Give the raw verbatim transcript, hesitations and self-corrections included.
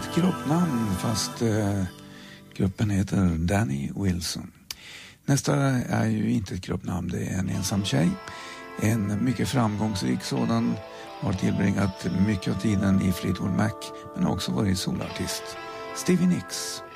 ett gruppnamn fast eh, gruppen heter Danny Wilson. Nästa är ju inte ett gruppnamn, det är en ensam tjej. En mycket framgångsrik sådan, har tillbringat mycket av tiden i Fleetwood Mac men också varit solartist. Stevie Nicks.